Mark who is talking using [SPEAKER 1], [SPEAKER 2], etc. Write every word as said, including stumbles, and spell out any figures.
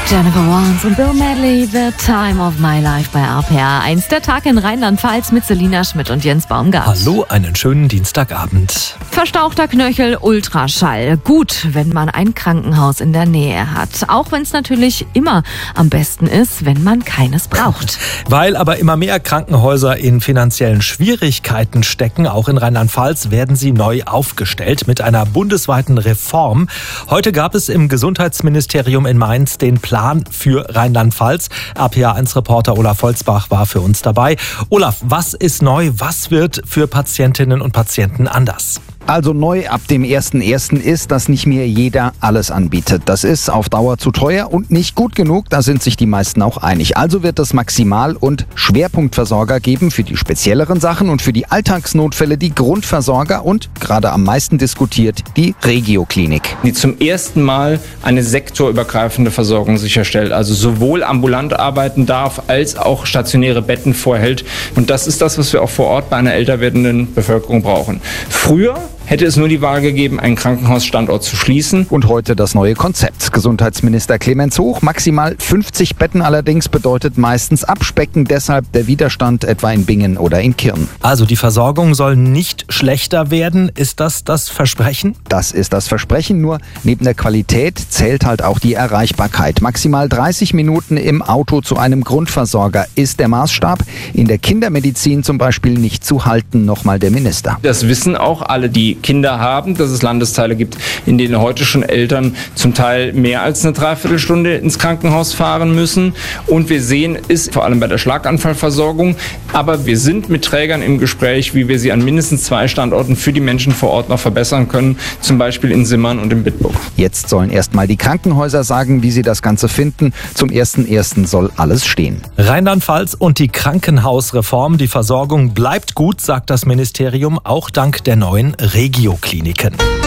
[SPEAKER 1] Jennifer Warnes und Bill Medley, The Time of My Life bei R P R eins. Der Tag in Rheinland-Pfalz mit Selina Schmidt und Jens Baumgart.
[SPEAKER 2] Hallo, einen schönen Dienstagabend.
[SPEAKER 1] Verstauchter Knöchel, Ultraschall. Gut, wenn man ein Krankenhaus in der Nähe hat. Auch wenn es natürlich immer am besten ist, wenn man keines braucht.
[SPEAKER 2] Weil aber immer mehr Krankenhäuser in finanziellen Schwierigkeiten stecken, auch in Rheinland-Pfalz, werden sie neu aufgestellt mit einer bundesweiten Reform. Heute gab es im Gesundheitsministerium in Mainz den Plan für Rheinland-Pfalz. R P R eins Reporter Olaf Holzbach war für uns dabei. Olaf, was ist neu? Was wird für Patientinnen und Patienten anders?
[SPEAKER 3] Also neu ab dem ersten ersten ist, dass nicht mehr jeder alles anbietet. Das ist auf Dauer zu teuer und nicht gut genug, da sind sich die meisten auch einig. Also wird es Maximal- und Schwerpunktversorger geben für die spezielleren Sachen und für die Alltagsnotfälle die Grundversorger und, gerade am meisten diskutiert, die Regioklinik.
[SPEAKER 4] Die zum ersten Mal eine sektorübergreifende Versorgung sicherstellt, also sowohl ambulant arbeiten darf, als auch stationäre Betten vorhält. Und das ist das, was wir auch vor Ort bei einer älter werdenden Bevölkerung brauchen. Früher hätte es nur die Wahl gegeben, einen Krankenhausstandort zu schließen.
[SPEAKER 3] Und heute das neue Konzept. Gesundheitsminister Clemens Hoch, maximal fünfzig Betten allerdings bedeutet meistens abspecken, deshalb der Widerstand etwa in Bingen oder in Kirn.
[SPEAKER 2] Also die Versorgung soll nicht schlechter werden. Ist das das Versprechen?
[SPEAKER 3] Das ist das Versprechen, nur neben der Qualität zählt halt auch die Erreichbarkeit. Maximal dreißig Minuten im Auto zu einem Grundversorger ist der Maßstab. In der Kindermedizin zum Beispiel nicht zu halten, nochmal der Minister.
[SPEAKER 4] Das wissen auch alle, die Kinder haben, dass es Landesteile gibt, in denen heute schon Eltern zum Teil mehr als eine Dreiviertelstunde ins Krankenhaus fahren müssen. Und wir sehen es vor allem bei der Schlaganfallversorgung. Aber wir sind mit Trägern im Gespräch, wie wir sie an mindestens zwei Standorten für die Menschen vor Ort noch verbessern können. Zum Beispiel in Simmern und in Bitburg.
[SPEAKER 3] Jetzt sollen erstmal die Krankenhäuser sagen, wie sie das Ganze finden. Zum ersten ersten soll alles stehen.
[SPEAKER 2] Rheinland-Pfalz und die Krankenhausreform. Die Versorgung bleibt gut, sagt das Ministerium, auch dank der neuen Regiokliniken.